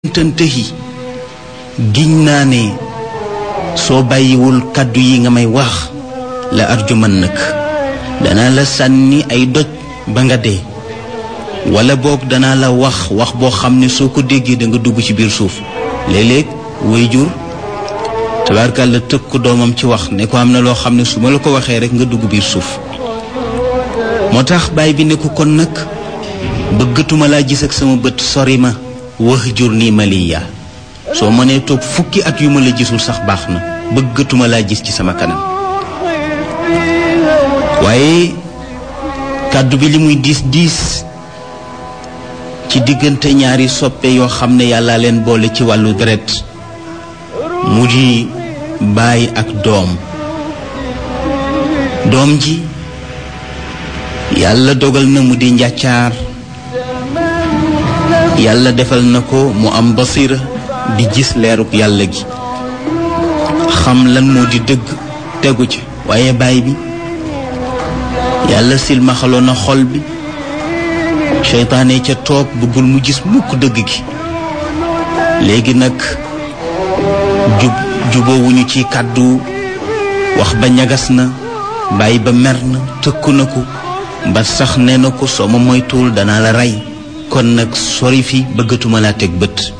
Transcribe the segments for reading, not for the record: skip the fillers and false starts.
tëntahi giñ naa ne soo bàyyiwul kàddu yi nga may wax la arjuman nag danaa la sànni ay doj ba nga dee wala boog danaa la wax boo xam ne soo ko déggee da nga dugg ci biir suuf léeg-léeg waajur tabaarkàlla tëkk ko doomam ci wax ne ko am na loo xam ne su ma la ko waxee rek nga dugg biir suuf moo tax baay bi ne ko kon nag bëggatuma laa gis ak sama bët sori ma wax jur nii maliya soo mënee toog fukki at yu ma la gisul sax baax na bëggatuma laa gis ci sama kanam waaye kàddu bi li muy diis diis ci diggante ñaari soppe yoo xam ne yàlla leen boole ci wàllu deret mu di baay ak doom ji yàlla dogal na mu di njàccaar yàlla defal na ko mu am basira di gis leeruk yàlla gi xam lan moo di dëgg tegu ci waaye baay bi yàlla silmaxaloon na xol bi seytaane ca toog bëggul mu gis mukk dëgg gi léegi nag jubóowuñu ci kàddu wax ba ñagas na baay ba mer na tëkku na ko ba sax nee na ko soo ma moytuwul danaa la rey kon nag sori fi bëggatuma laa teg bët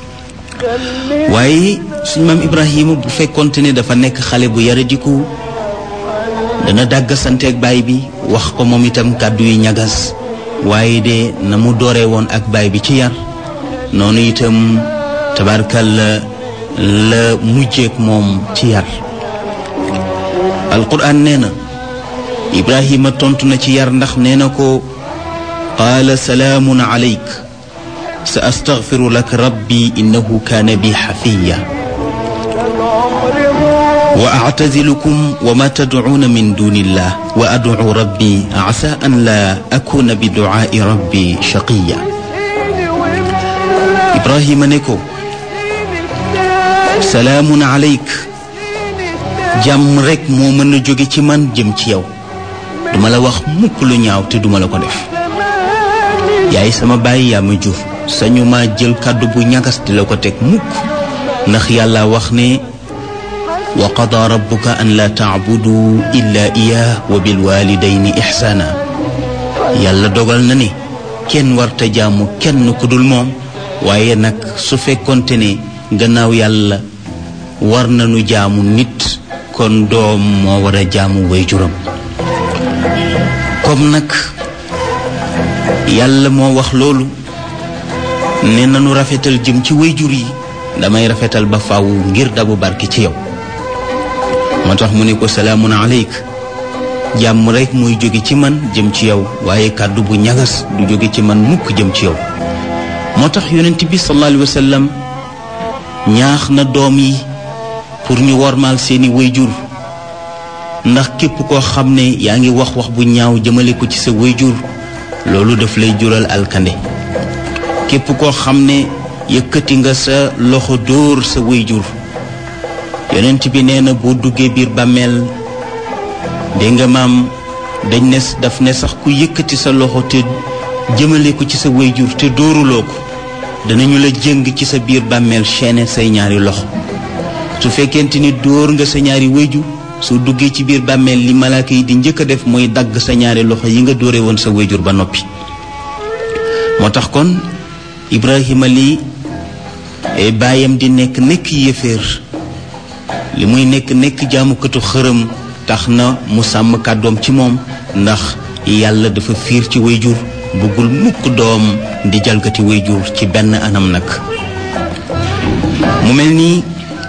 waaye suñu maam Ibrahima bu fekkonte ne dafa nekk xale bu yaradiku dana dàgg santeeg baay bi wax ko moom itam kàddu yi ñagas waaye de na mu dooree woon ak baay bi ci yar noonu itam tabarkal la mujjeek moom ci yar alquran nee na Ibrahima tontu na ci yar ndax nee na ko qaala salaamun alayk sa astaghfiru lak rabbi innahu kaana bi xafiya wa actazilukum wa ma tadcuuna min duni illah wa adcu rabbi asa an la akuna bi ducaai rabbi shaqiya Ibrahima ne ko salaamun alayk jàmm rekk moo mën a jóge ci man jëm ci yow duma la wax mukk lu ñaaw te duma la ko def yaay sama baay yaa ma jur sañu ma jël kàddu bu ñagas di la ko teg mukk ndax yàlla wax ne wa qadaa rabbuka an laa tacbudu illa iyaah wa bilwalidayni ixsaana yàlla dogal na ne kenn warta jaamu kenn ku dul moom waaye nag su fekkonte ne gannaaw yàlla war nañu jaamu nit kon doom moo war a jaamu waajuram comme nag yàlla moo wax loolu ne nanu rafetal jëm ci waajur yi damay rafetal ba faaw ngir dabu barke ci yow moo tax mu ne ko salaamun aleyk jàmm rekk muy jóge ci man jëm ci yow waaye kàddu bu ñagas du jóge ci man mukk jëm ci yow moo tax yonent bi sallallahu alayhi wa sallam ñaax na doom yi pour ñu wormaal seeni waajur ndax képp koo xam ne yaa ngi wax bu ñaaw jëmale ko ci sa waajur loolu daf lay jural alkande képp koo xam ne yëkkati nga sa loxo dóor sa waajur yonent bi nee na boo duggee biir bàmmeel dégg nga maam daf ne sax ku yëkkati sa loxo te jëmale ko ci sa waajur te dóoruloo ko danañu la jëng ci sa biir bàmmeel chaîne say ñaari loxo su fekkente ni dóor nga sa ñaari waajur soo duggee ci biir bàmmeel li malaaka yi di njëkk a def mooy dagg sa ñaari loxo yi nga dóore woon sa waajur ba noppi moo tax kon Ibrahima li baayam di nekk yéeféer li muy nekk jaamukatu xërëm tax na mu sàmm kàddoom ci moom ndax yàlla dafa fiir ci waajur bëggul mukk doom di jalgati waajur ci benn anam nag mu mel nii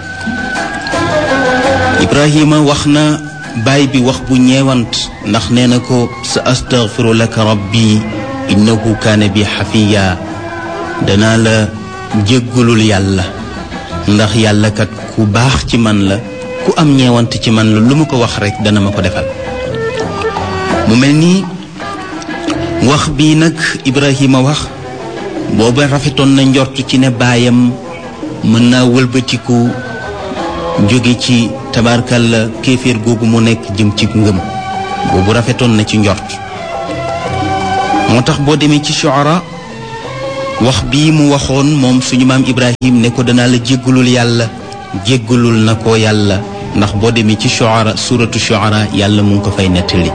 Ibrahima wax na baay bi wax bu ñeewant ndax nee na ko sa astaghfiru laka rabbi innahu kaana bi xafiya danaa la jéggulul yàlla ndax yàlla kat ku baax ci man la ku am ñeewant ci man la lu mu ko wax rekk dana ma ko defal mu mel nii wax bii nag Ibrahima wax booba rafetoon na njort ci ne baayam mën naa wëlbatiku jóge ci tabaarkalla kéeféer googu mu nekk jëm ci ngëm boobu rafetoon na ci njort moo tax boo demee ci Shu'ara wax bii mu waxoon moom suñu maam Ibrahim ne ko danaa la jéggalul yàlla jéggalul na ko yàlla ndax boo demee ci Shu'ara suratu Shu'ara yàlla mu ngi ko fay nettali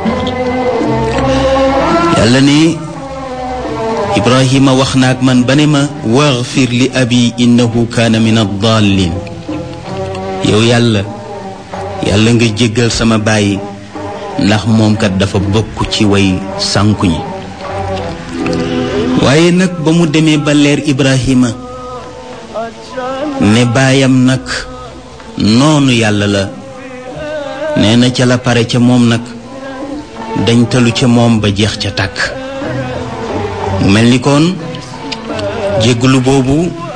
yàlla ne Ibrahima wax na ak man ba ne ma waghfir li abi innahu kaana min ad-dallin yow yàlla nga jéggal sama baay ndax moom kat dafa bokk ci way sànku ñi waaye nag ba mu demee ba leer Ibrahima ne baayam nag noonu yàlla la nee na ca la pare ca moom nag dañ talu ca moom ba jeex ca tàkk mu mel ni kon jéggalu boobu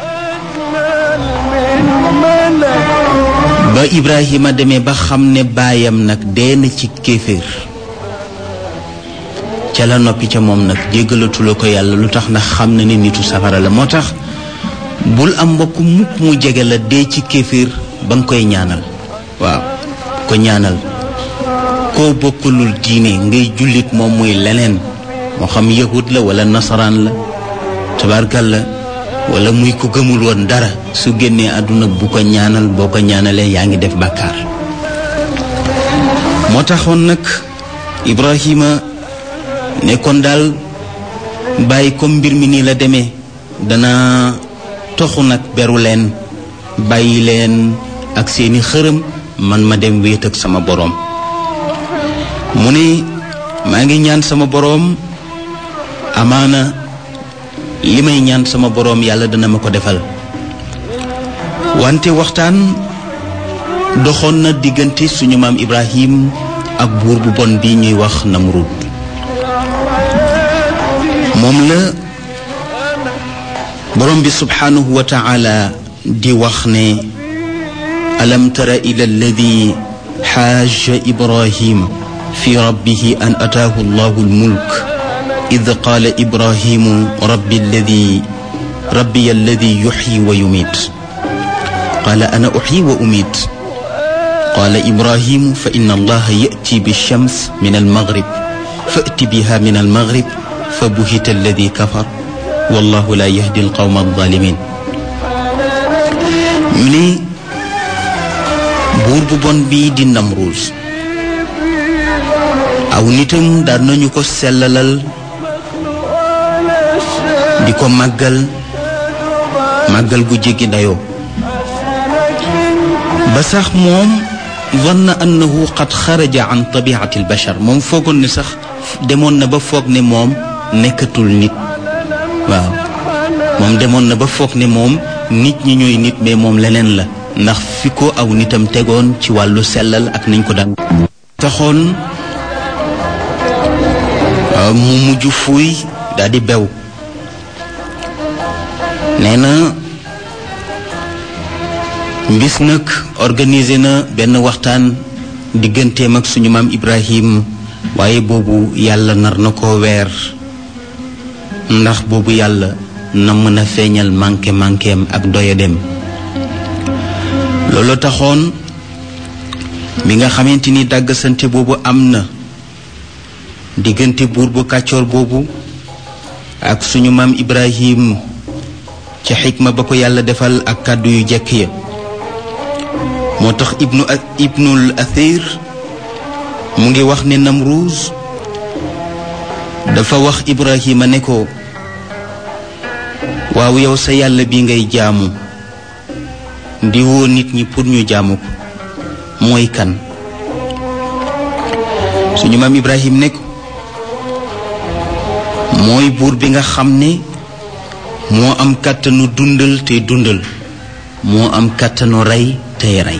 ba Ibrahima demee ba xam ne baayam nag dee na ci kéeféer ca la noppi ca moom nag jéggalatula ko yàlla lu tax ndax xam na ne nitu safara la moo tax bul am mbokk mukk mu jege la dee ci kéeféer ba nga koy ñaanal waaw ko ñaanal koo bokkulul diine ngay jullit moom muy leneen moo xam yahud la wala nasaraan la tabarkal la wala muy ko gëmul woon dara su génnee àdduna bu ko ñaanal boo ko ñaanalee yaa ngi def bàkkaar moo taxoon nag Ibrahima nekkoon daal bàyyi comme mbir mi nii la demee dana toxu nag beru leen bàyyi leen ak seeni xërëm man ma dem wéet ak sama boroom mu ne maa ngi ñaan sama boroom amaana li may ñaan sama boroom yàlla dana ma ko defal wante waxtaan doxoon na diggante suñu maam Ibrahim ak buur bu bon bi ñuy wax Namrud moom la boroom bi subhanahu wa ta'ala di wax ne alam tara ila alladi xaaja Ibrahim fi rabbihi an ataahu allahu almulk id qaala Ibrahimu rabbiya alladi yuxyi wa yumiit qaala ana uxyi wa umiit qaala Ibrahimu fa inna allaha ya'ti bichams min almaghrib fa'ti biha min almaghrib fa buhita alladi kafar wallahu la yahdi alqawma alzalimin ñu ne buur bu bon bii di Namruus aw nitam daan nañu ko sellalal di ko màggal gu jéggi dayoo ba sax moom zanna annahu qad xaraja an tabiati albashar moom foogoon ne sax demoon na ba foog ne moom nekkatul nit waaw moom demoon na ba foog ne moom nit ñi ñooy nit mais moom leneen la ndax fi ko aw nitam tegoon ci wàllu sellal ak nañ ko daan taxoon mu mujj fuuy daal di bew nee na mbis nag organisé na benn waxtaan digganteem ak suñu maam Ibrahim waaye boobu yàlla nar na ko weer ndax boobu yàlla na mën a feeñal manquem ak doyadem loolu taxoon bi nga xamante ni dàggasante boobu am na diggante buur bu kàccoor boobu ak suñu maam Ibrahim ci xikma ba ko yàlla defal ak kàddu yu jekk ya moo tax ibnul athir mu ngi wax ne Namruus dafa wax Ibrahima ne ko waaw yow sa yàlla bi ngay jaamu di woo nit ñi pour ñu jaamu ko mooy kan suñu maam Ibrahim ne ko mooy buur bi nga xam ne moo am kàttanu dundal tey dundal moo am kàttanu rey tey rey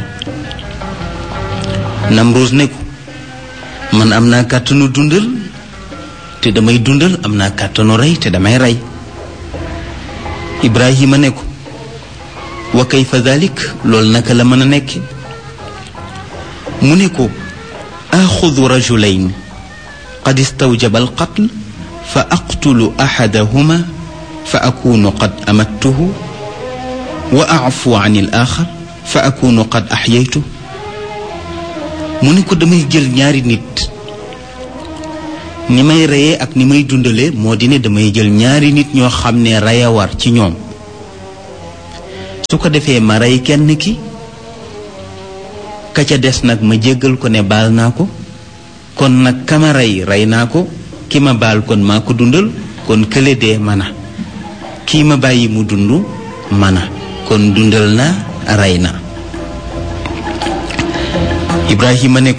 Namruus ne ko man am naa kàttanu dundal te damay dundal am naa kàttanu rey te damay rey Ibrahima ne ko wa kayfa dalik loolu naka la mën a nekk mu ne ko axudu rajulayn qad istawjaba alqatl fa aqtulu axadahuma fa akunu qad amattuhu wa afu an al axar fa akunu qad axyaytu mu ne ko damay jël ñaari nit ni may reyee ak ni may dundale moo di ne damay jël ñaari nit ñoo xam ne rey a war ci ñoom su ko defee ma rey kenn ki ka ca des nag ma jéggal ko ne baal naa ko kon nag kama rey naa ko ki ma baal kon maa ko dundal kon kële dee mana kii ma bàyyi mu dund mana kon dundal na rey na Ibrahima ne ko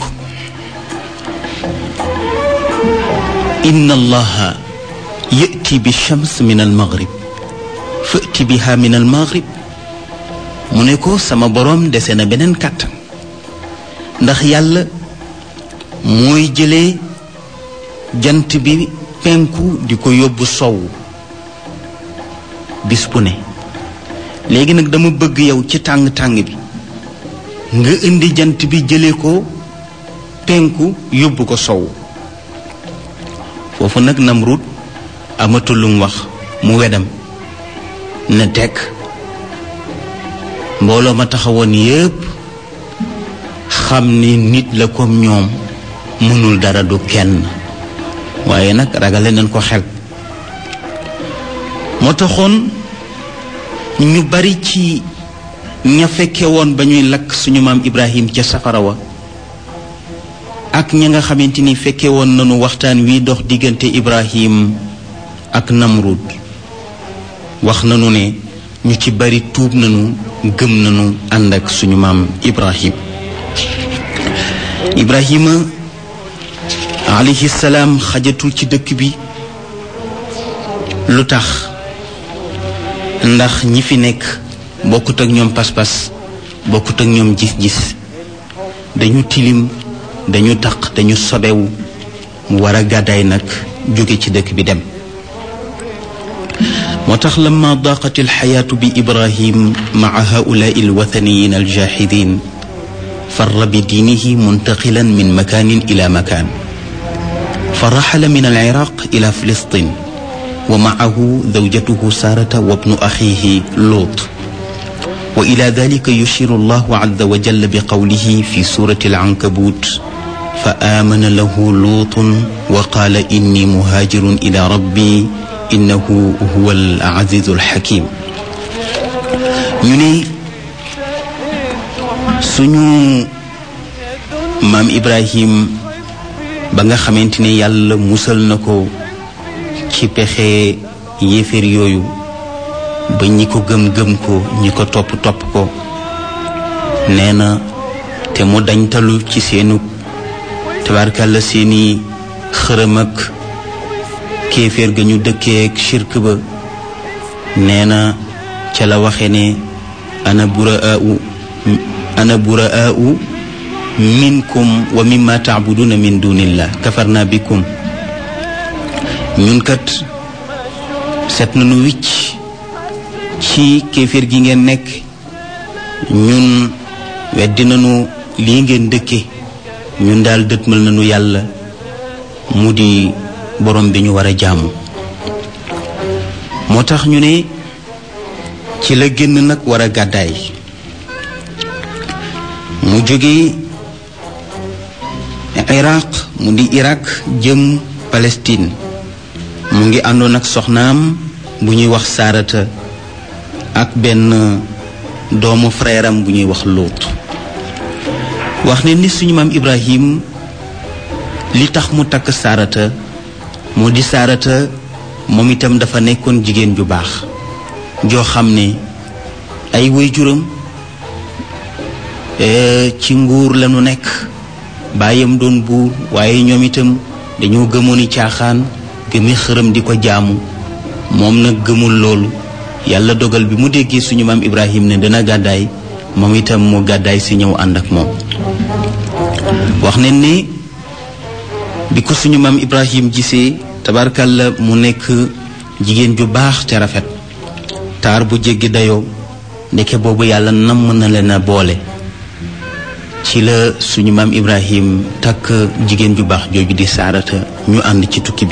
inna allaha ya'ti bi shams min al maghrib fa'ti biha min al maghrib mu ne ko sama boroom dese na beneen kàttan ndax yàlla mooy jëlee jant bi penku di ko yóbbu sowu bis bu ne léegi nag dama bëgg yow ci tàng-tàng bi nga indi jant bi jëlee ko penku yóbbu ko sowu foofu nag Namrud amatul lu mu wax mu wedam na tekk mbooloo ma taxawoon yépp xam ni nit la comme ñoom mënul dara du kenn waaye nag ragale nañ ko xel moo taxoon ñu bari ci ña fekke woon ba ñuy lakk suñu maam Ibrahim ca safara wa ak ña nga xamante ni fekke woon nañu waxtaan wi dox diggante Ibrahim ak Namrud wax nañu ne ñu ci bari tuub nañu gëm nañu ànd ak suñu maam Ibrahima alayhi salaam xajatul ci dëkk bi lu tax ndax ñi fi nekk bokkut ak ñoom pas-pas bokkut ak ñoom gis-gis dañu tilim dañu taq dañu sobewu mu war a gàddaay nag jóge ci dëkk bi dem moo tax lamma daqat alxayaatu bi Ibrahim maa haulaai alwathaniyin aljaahidin farra bi diinihi muntaqilan min makaanin ila makaan فرحل من العراق إلى فلسطين ومعه زوجته سارة وابن أخيه لوط وإلى ذلك يشير الله عز وجل بقوله في سورة العنكبوت فآمن له لوط وقال إني مهاجر إلى ربي إنه هو العزيز الحكيم ñu suñu maam Ibrahim ba nga xamante ne yàlla musal na ko ci pexe yéeféer yooyu ba ñi ko gëm ko ñi ko topp ko nee na te mu dañtalu ci seenu tabarkàlla seeni xërëm ak kéeféer ga ñu dëkkee ak shirk ba nee na ca la waxe ne ana buraa'u minkum wa mimma taabuduna min dunillah kafarna bikum ñun kat set nañu wicc ci kéeféer gi ngeen nekk ñun weddi nañu lii ngeen dëkke ñun daal dëtmal nañu yàlla mu di borom bi ñu war a jaamu moo tax ñu ne ci la génn nag war a gàddaay mu jóge Iraq mu di Irak jëm Palestine mu ngi àndoon ak soxnaam bu ñuy wax Saarata ak benn doomu frère am bu ñuy wax Luut wax ne ni suñu maam Ibrahim li tax mu takk Saarata moo di Saarata moom itam dafa nekkoon jigéen ju baax joo xam ne ay waajuram ci nguur lañu nekk baayam doon buur waaye ñoom itam dañoo gëmooni caaxaan gëmi xërëm di ko jaamu moom nag gëmul loolu yàlla dogal bi mu déggee suñu maam Ibrahim ne dana gàddaay moom itam mu gàddaay si ñëw ànd ak moom wax ne ni bi ko suñu maam Ibrahim gisee tabarkalla mu nekk jigéen ju baax te rafet taar bu jéggi dayoo ndeke boobu yàlla namm na leen a boole ci la suñu maam Ibrahim takk jigéen ju baax jooju di Saarata ñu ànd ci tukki bi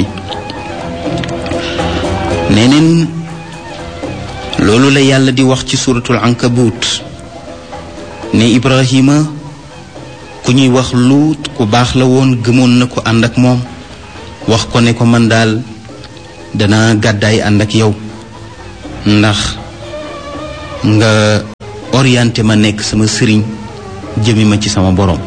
neneen loolu la yàlla di wax ci suratul ankabut ne Ibrahima ku ñuy wax Luut ku baax la woon gëmoon na ko ànd ak moom wax ko ne ko man daal dana gàddaay ànd ak yow ndax nga orienté ma nekk sama sëriñ jëmi ma ci sama borom.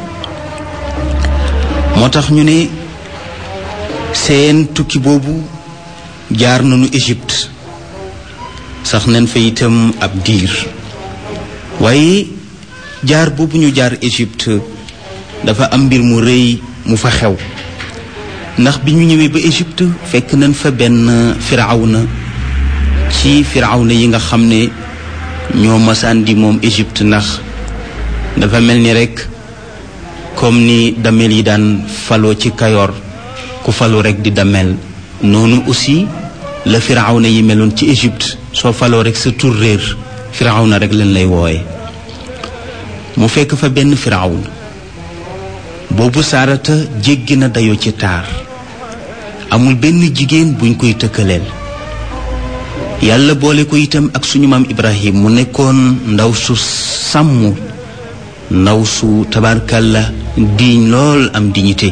moo tax ñu ne seen tukki boobu jaar nañu Égypte sax nañ fa itam ab diir waaye jaar boobu ñu jaar Égypte dafa am mbir mu rëy mu fa xew ndax bi ñu ñëwee ba Égypte fekk nañ fa benn firawna ci firawna yi nga xam ne ñoo masaan di moom Égypte ndax dafa mel ni rekk comme ni damel yi daan faloo ci Kayoor ku faloo rekk di damel noonu aussi la firawna yi meloon ci Égypte soo faloo rekk sa tur réer firawna rekk leen lay wooye mu fekk fa benn firawna boobu Saarata jéggi na dayoo ci taar amul benn jigéen buñ koy tëkkaleel yàlla boole ko itam ak suñu maam Ibrahim mu nekkoon ndaw su sàmm ndaw su tabarkalla diiñ lool am dignité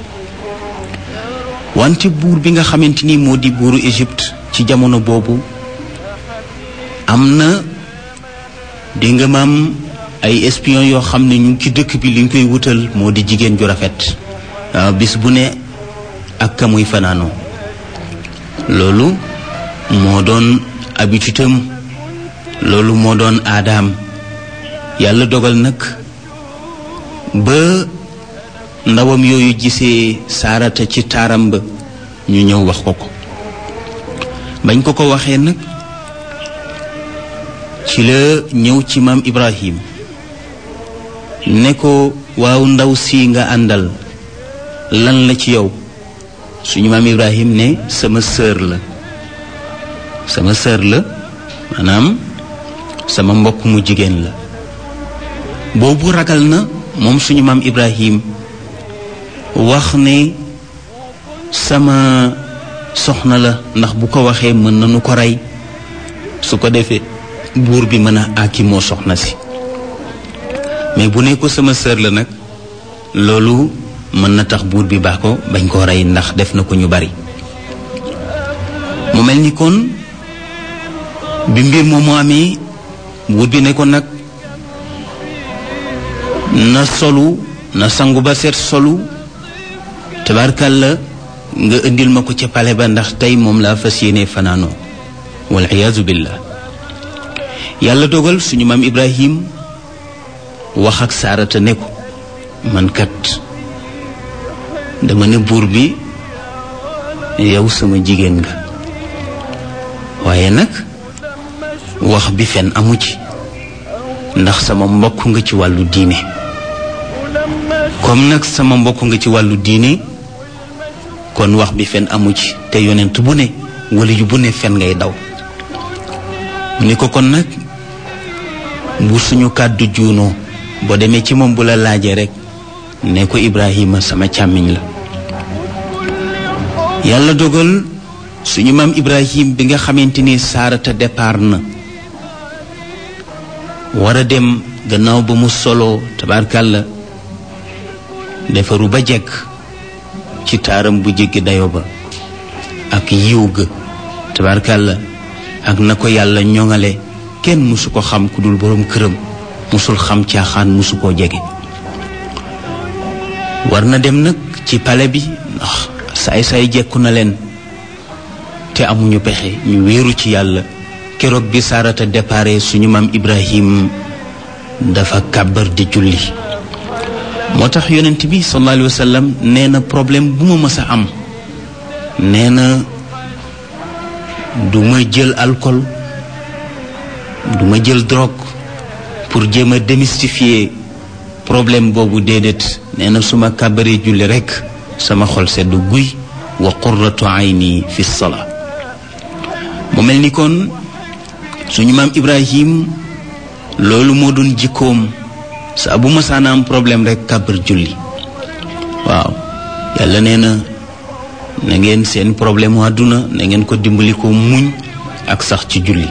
wante buur bi nga xamante ni moo di buuru Égypte ci jamono boobu am na di nga maam ay espion yoo xam ne ñu ngi ci dëkk bi li ñu koy wutal moo di jigéen ju rafet bis bu ne ak ka muy fanaanoo loolu moo doon habitude am loolu moo doon aadaam yàlla dogal nag ba ndawam yooyu gisee Saarata ci taaram ba ñu ñëw wax ko ko bañ ko ko waxee nag ci la ñëw ci maam Ibrahim ne ko waaw ndaw si nga àndal lan la ci yow suñu maam Ibrahim ne sama sœur la maanaam sama mbokk mu jigéen la boobu ragal na moom suñu maam Ibrahim wax ne sama soxna la ndax bu ko waxee mën nañu ko rey su ko defee buur bi mën a àkki moo soxna si mais bu ne ko sama sœur la nag loolu mën na tax buur bi baax ko bañ koo rey ndax def na ko ñu bari mu mel ni kon bi mbir moomu amee buur bi ne ko nag na solu na sangu ba seet solu tabarkalla nga indil ma ko ca pale ba ndax tey moom laa fas yéene fanaanoo wal iyaazu billah yàlla dogal suñu maam Ibrahim wax ak Saarata ne ko man kat dama ne buur bi yow sama jigéen nga waaye nag wax bi fen amu ci ndax sama mbokk nga ci wàllu diine comme nag sama mbokk nga ci wàllu diine kon wax bi fen amu ci te yonent bu ne wala yu bu ne fen ngay daw mu ne ko kon nag bu suñu kàddu juunoo boo demee ci moom bu la laajee rek ne ko Ibrahima sama càmmiñ la yàlla dogal suñu maam Ibrahim bi nga xamante ni Saarata départ na war a dem gannaaw ba mu solo tabarkàlla defaru ba jekk ci taaram bu jéggi dayo ba ak yiw ga tabarkàlla ak na ko yàlla ñoŋale kenn musu ko xam ku dul boroom këram musul xam caaxaan musu koo jege war na dem nag ci pale bi ndax saay-saay jekku na leen te amuñu pexe ñu wéeru ci yàlla keroog bi Saarata dépare suñu maam Ibrahim dafa kàbbar di julli moo tax yonent bi sallallahu alayhi wa sallam nee na problème bu ma mës a am nee na du ma jël alcool du ma jël drogue pour jéem a démystifier problème boobu déedéet nee na su ma kàbbaree julli rekk sama xol sedd guy wa qurratu ayni fi salaa mu mel ni kon suñu maam Ibrahim loolu moo doon jikkoom saa bu masaana am problème rekk kàbbar julli waaw yàlla nee na na ngeen seen problème àdduna na ngeen ko dimbali ko muñ ak sax ci julli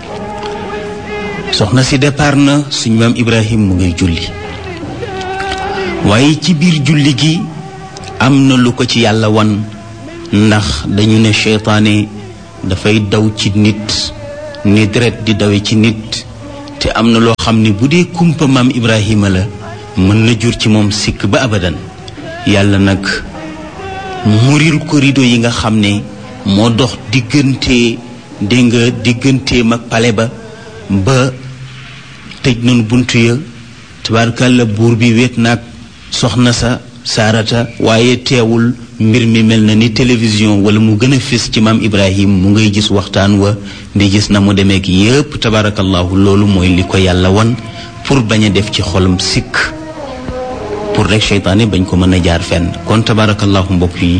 soxna si départ na suñu maam Ibrahim mu ngay julli waaye ci biir julli gi am na lu ko ci yàlla wan ndax dañu ne seytaane dafay daw ci nit ni deret di dawe ci nit te am na loo xam ne bu dee kumpa maam Ibrahima la mën na jur ci moom sikk ba abadan yàlla nag muril ko rido yi nga xam ne moo dox diggante dégg nga digganteem ak pale ba tëj nañu buntu ya tabaarkalla buur bi wéet naag soxna sa Saarata waaye teewul mbir mi mel na ni télévision wala mu gën a fés ci maam Ibrahim mu ngay gis waxtaan wa di gis na mu demeek yépp tabaarakallahu loolu mooy li ko yàlla wan pour bañ a def ci xolam sikk pour rek seytaane bañ ko mën a jaar fenn kon tabaarakallahu mbokk yi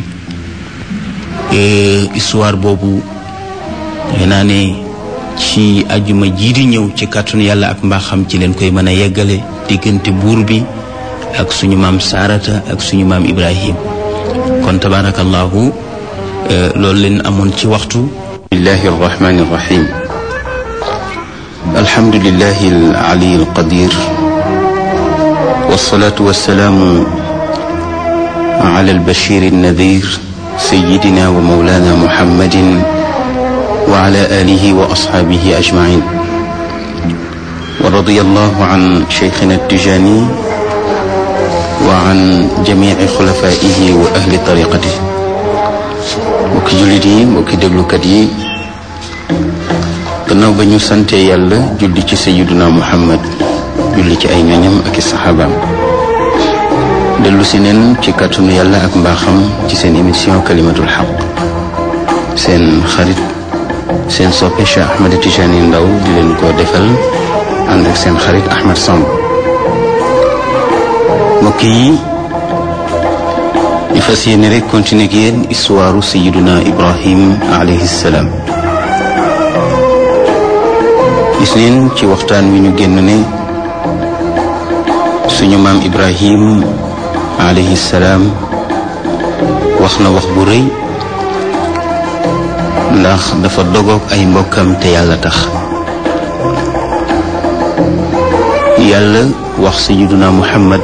histoire boobu naa ne ci ajuma jii di ñëw ci kàttanu yàlla ak mbaaxam ci leen koy mën a yeggale diggante buur bi ak suñu maam Saarata ak suñu maam Ibrahim kon tabaarakallahu loolu leen amoon ci waxtu. bismillahi arrahmani arrahim alhamdulillahi al-ali al-qadir wassalatu wassalamu ala al-bashir an-nadhir sayyidina wa mawlana muhammadin wa ala alihi wa ashabihi ajma'in wa radiyallahu an shaykhina at-tijani wa an jami'i xulafaihi wa ahli tariqatihi mbokki jullit yi mbokki déglukat yi gannaaw ba ñu sante yàlla julli ci sayyiduna muhammad julli ci ay ñoñam ak i saxaabaam dellu si neen ci kàttanu yàlla ak mbaaxam ci seen émission kalimatul xaq seen xarit seen soppe Cheikh Ahmed Tijani Ndaw di leen ko defal ànd ak seen xarit Ahmed Samb mbokk yi ñu fas yéene rek continuer ak yéen histoire sayiduna Ibrahim alayhi salaam gis neen ci waxtaan wi ñu génn ne suñu maam Ibrahim alayhi salaam wax na wax bu rëy ndax dafa dogoog ay mbokkam te yàlla tax yàlla wax sayiduna Muhammad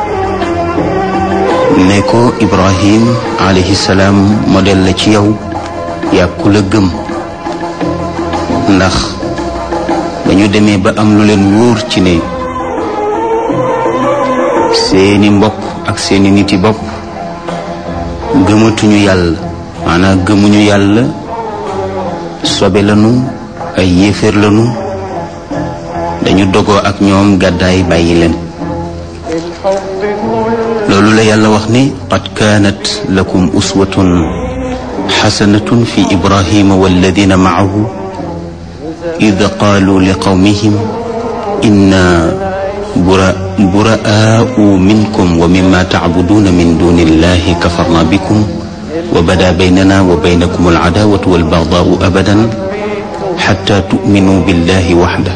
ne ko Ibrahim alayhi salaam modèle la ci yow yàkku la gëm ndax dañu demee ba am lu leen wóor ci ne seeni mbokk ak seeni niti bopp gëmatuñu yàlla maanaam gëmuñu yàlla sobe lanu ay yéeféer lanu dañu dogoo ak ñoom gàddaay bàyyi leen loolu la yàlla wax ni qad kaanat lakum uswatun xasanatun fi ibrahima walladina maahu id qaalu li qawmihim inna buraa'u minkum wa mimma tacbuduuna min duni illahi kafarna bikum wa bada baynana wa baynakum alcadaawatu walbagdaau abadan xatta tu'minuu billahi waxda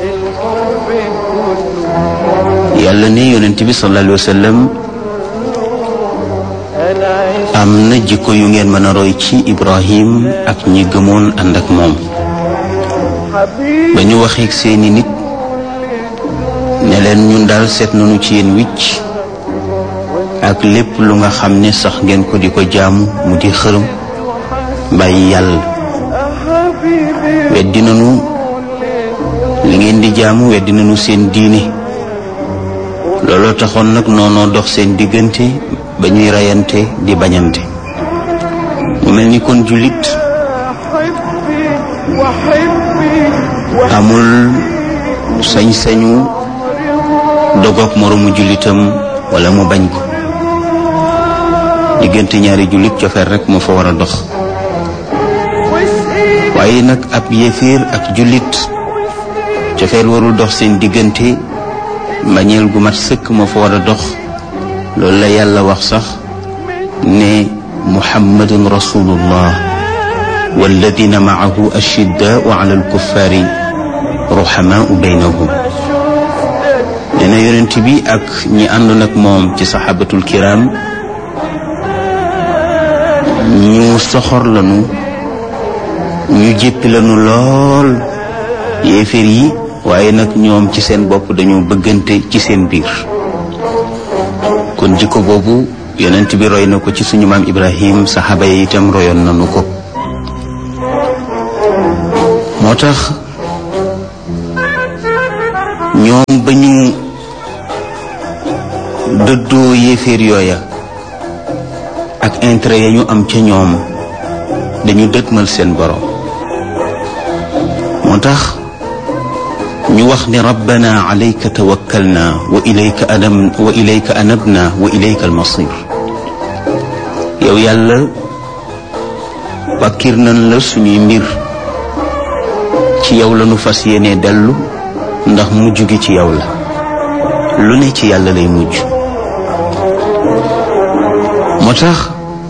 yàlla ne yonent bi sallallahu alayhi wa sallam am na jikko yu ngeen mën a roy ci Ibrahim ak ñi gëmoon ànd ak moom ba ñu waxeeg seeni nit ne leen ñun daal seet nañu ci yéen wicc ak lépp lu nga xam ne sax ngeen ko di ko jaamu mu di xërëm bàyyi yàlla weddi nañu li ngeen di jaamu weddi nañu seen diine looloo taxoon nag noonoo dox seen diggante ba ñuy rayante di bañante mu mel ni kon jullit amul sañ-sañu dogoog moroomu jullitam wala mu bañ ko diggante ñaari jullit cofeer rek moo fa war a dox waaye nag ab yéeféer ak jullit cofeer warul dox seen diggante mbañeel gu mat sëkk moo fa war a dox loolu la yàlla wax sax ne muhammadun rasulullah walladina maahu ashiddaau ala alkuffaari ruhamaau baynahum nee na yonent bi ak ñi àndoon ak moom ci saxaabatul kiram ñu soxor lanu ñu jéppi lanu lool yéeféer yi waaye nag ñoom ci seen bopp dañoo bëggante ci seen biir kon jikko boobu yonent bi roy na ko ci suñu maam Ibrahim saxaaba yi itam royoon nañu ko. moo tax ñoom ba ñu dëddoo yéeféer yooya ak intérêt ya ñu am ca ñoom dañu dëtmal seen borom. moo tax ñu wax ne rabbana alayka tawakkalna wa ilayka anabna wa ilayka almasir. yow yàlla wàkkir nañ la suñuy mbir, ci yow la nu fas yéene dellu, ndax mujj gi ci yow la, lu ne ci yàlla lay mujj. moo tax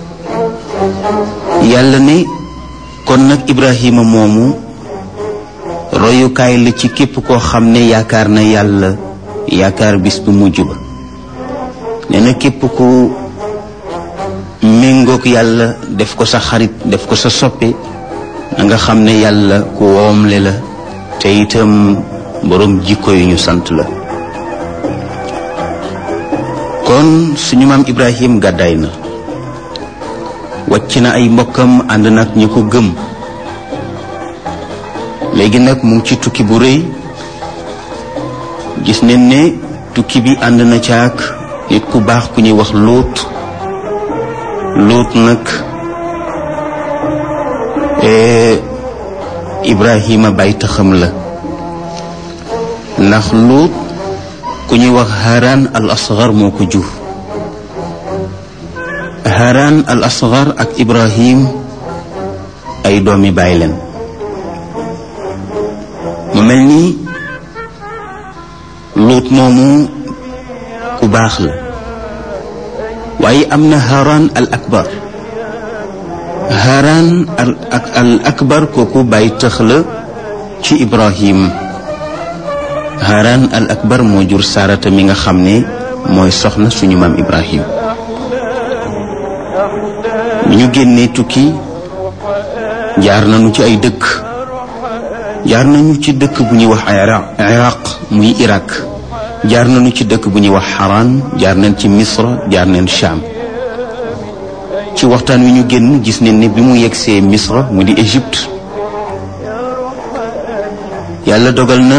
yàlla ne kon nag Ibrahima moomu royukaay la ci képp koo xam ne yaakaar na yàlla, yaakaar bis bu mujj ba. nee na képp ku méngoog yàlla, def ko sa xarit, def ko sa soppe, na nga xam ne yàlla ku woomle la, te itam boroom jikko yu ñu sant la. kon suñu maam Ibrahim gàddaay na, wàcc na ay mbokkam, ànd nag ñi ko gëm. léegi nag mu ngi ci tukki bu rëy. gis nañ ne tukki bi ànd na caak nit ku baax ku ñuy wax Luut nag Ibrahima bay taxam la, ndax Luut ku ñuy wax Haran al Asgar moo ko jur. Haran al Asgar ak Ibrahim ay doomi baay leen. mu mel ni Luut moomu ku baax la, waaye am na Haran al Akbar. Haran al Akbar kooku bàyyi tëx la ci Ibrahim. Haran al Akbar moo jur Sarata mi nga xam ne mooy soxna suñu maam Ibrahim. bi ñu génnee tukki jaar nañu ci ay dëkk. jaar nañu ci dëkk bu ñuy wax Iraq muy Irak. jaar nañu ci dëkk bu ñuy wax Haran, jaar nañ ci Misra, jaar nañ Sham. ci waxtaan wi ñu génn gis nañ ne bi mu yegsee Misra mu di Égypte, yàlla dogal na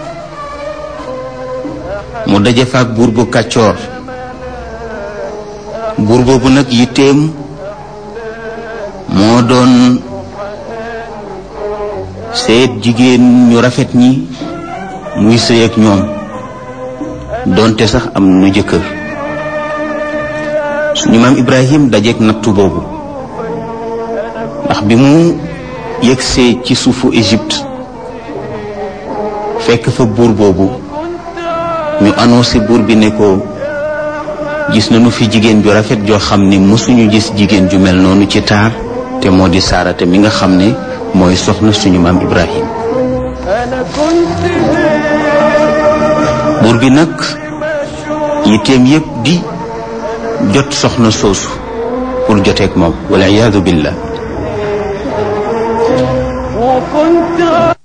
mu daje fa ak buur bu kàccoor. buur boobu nag yitteem moo doon seet jigéen ñu rafet ñi muy sëy ak ñoom, doonte sax am nu jëkkër. suñu maam Ibrahim dajeek nattu boobu, ndax bi mu yegsee ci suufu Égypte fekk fa buur boobu, ñu annoncé buur bi ne ko gis nañu fi jigéen ju rafet joo xam ne mësuñu gis jigéen ju mel noonu ci taar, te moo di Saarata mi nga xam ne mooy soxna suñu maam Ibrahim. buur bi nag yitteem yépp di jot soxna soosu pour joteek moom, wal iyaadu billah.